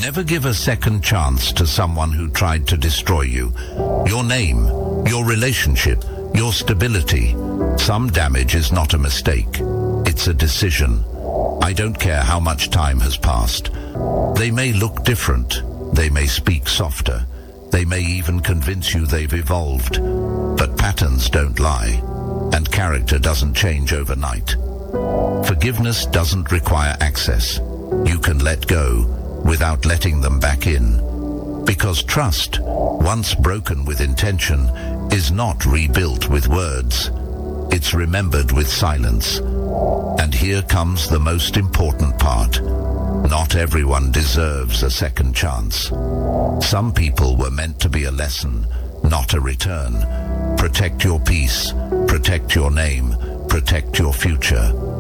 Never give a second chance to someone who tried to destroy you. Your name, your relationship, your stability. Some damage is not a mistake. It's a decision. I don't care how much time has passed. They may look different. They may speak softer. They may even convince you they've evolved. But patterns don't lie, and character doesn't change overnight. Forgiveness doesn't require access. You can let go without letting them back in. Because trust, once broken with intention, is not rebuilt with words. It's remembered with silence. And here comes the most important part. Not everyone deserves a second chance. Some people were meant to be a lesson, not a return. Protect your peace, protect your name, protect your future.